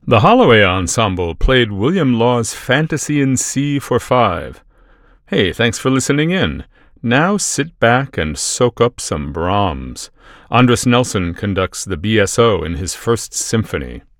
The Holloway Ensemble played William Law's Fantasy in C for 5. Hey, thanks for listening in. Now sit back and soak up some Brahms. Andres Nelson conducts the BSO in his first symphony.